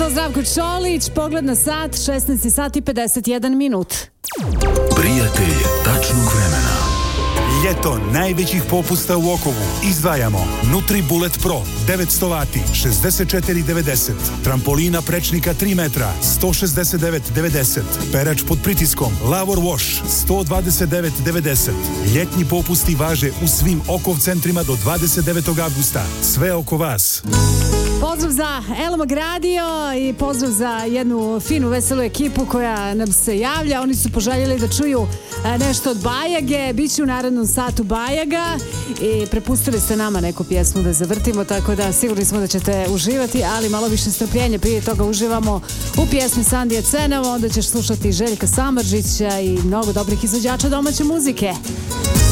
To Zdravko Čolić, pogled na sat, 16 sati 51 minut. Prijatelj tačnog vremena. Ljeto najvećih popusta u Okovu. Izdvajamo NutriBullet Pro 900 vati 64,90. Trampolina prečnika 3 metra 169,90. Perač pod pritiskom Lavor Wash 129,90. Ljetnji popusti važe u svim Okov centrima do 29. avgusta. Sve oko vas. Pozdrav za Elmag Radio i pozdrav za jednu finu, veselu ekipu koja nam se javlja. Oni su poželjeli da čuju nešto od Bajage. Biće u narednom satu Bajaga i prepustili ste nama neku pjesmu da zavrtimo, tako da sigurni smo da ćete uživati, ali malo više strpljenja. Prije toga uživamo u pjesmi Sandija Cenova, onda ćeš slušati Željka Samardžića i mnogo dobrih izvođača domaće muzike.